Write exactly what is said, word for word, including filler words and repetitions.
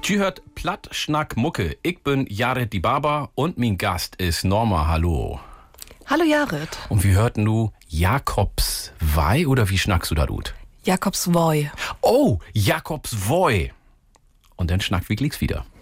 Tü hört Platt Schnack Mucke. Ich bin Jared die Barber und mein Gast ist Norma. Hallo. Hallo Jared. Und wie hörten du Jakobswei oder wie schnackst du da gut? Jakobswoi. Oh, Jakobswoi. Und dann schnackt wie klick's wieder.